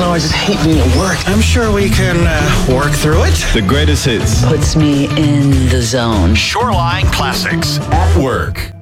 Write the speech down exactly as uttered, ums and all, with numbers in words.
know, I just hate being at work. I'm sure we can uh, work through it. The greatest hits. Puts me in the zone. Shoreline Classics. At work.